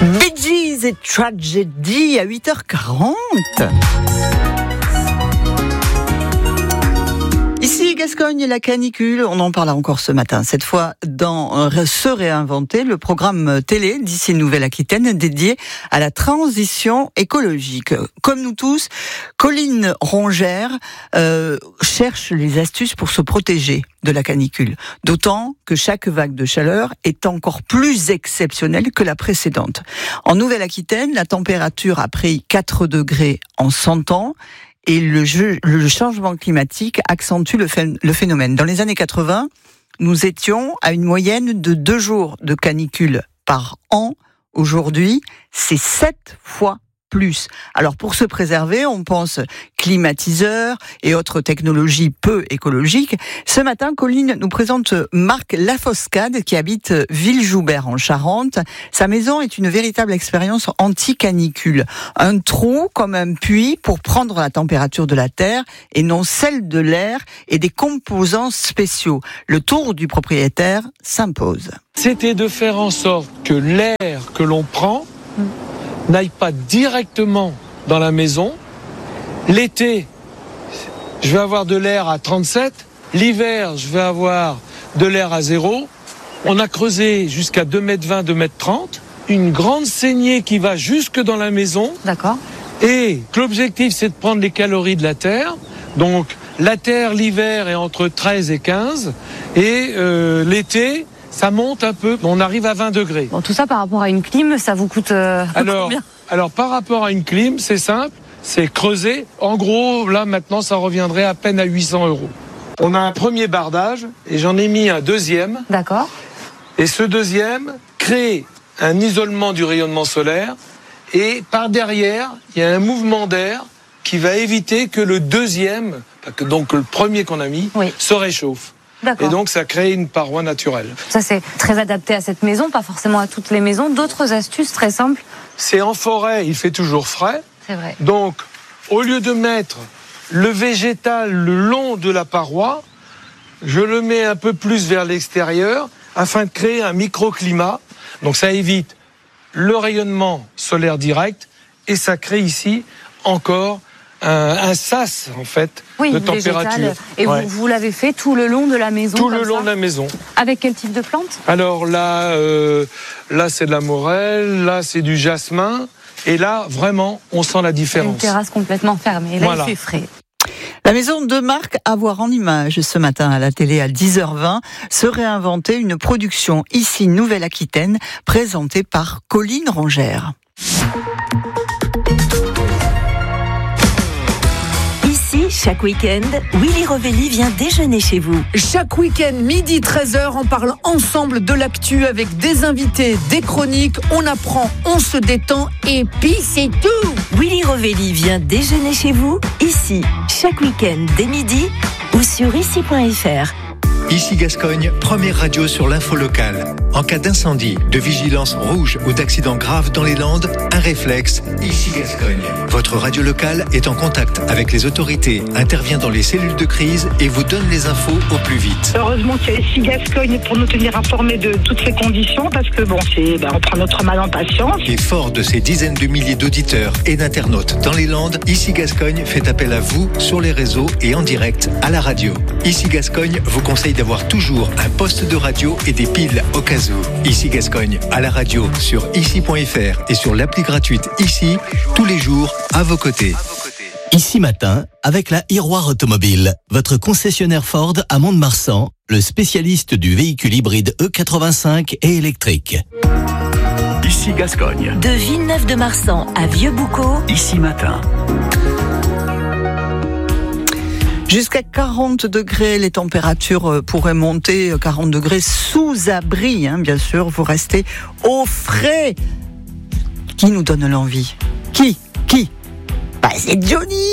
Bee Gees et Tragedy à 8h40. Ici, Gascogne, la canicule, on en parle encore ce matin. Cette fois, dans Se réinventer, le programme télé d'ici Nouvelle-Aquitaine dédié à la transition écologique. Comme nous tous, Colline Rongère cherche les astuces pour se protéger de la canicule. D'autant que chaque vague de chaleur est encore plus exceptionnelle que la précédente. En Nouvelle-Aquitaine, la température a pris 4 degrés en 100 ans. Et le changement climatique accentue le phénomène. Dans les années 80, nous étions à une moyenne de 2 jours de canicule par an. Aujourd'hui, c'est 7 fois plus. Alors pour se préserver, on pense climatiseurs et autres technologies peu écologiques. Ce matin, Colline nous présente Marc Lafoscade qui habite Villejoubert en Charente. Sa maison est une véritable expérience anti-canicule. Un trou comme un puits pour prendre la température de la terre et non celle de l'air et des composants spéciaux. Le tour du propriétaire s'impose. C'était de faire en sorte que l'air que l'on prend n'aille pas directement dans la maison. L'été, je vais avoir de l'air à 37. L'hiver, je vais avoir de l'air à 0. On a creusé jusqu'à 2,20 m, 2,30 m. Une grande saignée qui va jusque dans la maison. D'accord. Et l'objectif, c'est de prendre les calories de la terre. Donc, la terre, l'hiver, est entre 13 et 15. Et l'été, ça monte un peu, on arrive à 20 degrés. Bon, tout ça par rapport à une clim, ça vous coûte combien ? Alors, par rapport à une clim, c'est simple, c'est creuser. En gros, là, maintenant, ça reviendrait à peine à 800 €. On a un premier bardage, et j'en ai mis un deuxième. D'accord. Et ce deuxième crée un isolement du rayonnement solaire, et par derrière, il y a un mouvement d'air qui va éviter que le deuxième, donc le premier qu'on a mis, se réchauffe. D'accord. Et donc, ça crée une paroi naturelle. Ça, c'est très adapté à cette maison, pas forcément à toutes les maisons. D'autres astuces très simples ? C'est en forêt, il fait toujours frais. C'est vrai. Donc, au lieu de mettre le végétal le long de la paroi, je le mets un peu plus vers l'extérieur afin de créer un microclimat. Donc, ça évite le rayonnement solaire direct et ça crée ici encore un sas, en fait, de température. Et vous l'avez fait tout le long de la maison ? Tout le long de la maison. Avec quel type de plante ? Alors là, c'est de la morelle, là, c'est du jasmin. Et là, vraiment, on sent la différence. Une terrasse complètement fermée. Là, il fait frais. La maison de Marc à voir en images ce matin à la télé à 10h20 se réinventer une production ici Nouvelle-Aquitaine présentée par Colline Rongère. Chaque week-end, Willy Rovelli vient déjeuner chez vous. Chaque week-end, midi 13h, on parle ensemble de l'actu avec des invités, des chroniques, on apprend, on se détend et puis c'est tout. Willy Rovelli vient déjeuner chez vous, ici, chaque week-end dès midi ou sur ici.fr. Ici Gascogne, première radio sur l'info locale. En cas d'incendie, de vigilance rouge ou d'accident grave dans les Landes, un réflexe, Ici Gascogne. Votre radio locale est en contact avec les autorités, intervient dans les cellules de crise et vous donne les infos au plus vite. Heureusement qu'il y a Ici Gascogne pour nous tenir informés de toutes ces conditions parce que on prend notre mal en patience. Et fort de ces dizaines de milliers d'auditeurs et d'internautes dans les Landes, Ici Gascogne fait appel à vous sur les réseaux et en direct à la radio. Ici Gascogne vous conseille d'avoir toujours un poste de radio et des piles au cas où. Ici Gascogne, à la radio, sur ici.fr et sur l'appli gratuite Ici, tous les jours, à vos côtés. Ici matin, avec la Iroir Automobile, votre concessionnaire Ford à Mont-de-Marsan, le spécialiste du véhicule hybride E85 et électrique. Ici Gascogne. De Villeneuve-de-Marsan à Vieux-Boucau. Ici matin. Jusqu'à 40 degrés, les températures pourraient monter, 40 degrés sous abri, bien sûr, vous restez au frais. Qui nous donne l'envie ? Qui ? C'est Johnny !